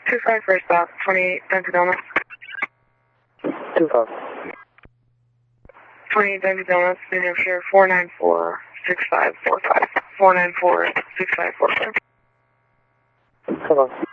25 first stop, 28 Dunkin' Donuts. 25. 28 Dunkin' Donuts, New Hampshire, 494-6545. 494-6545. Hold on.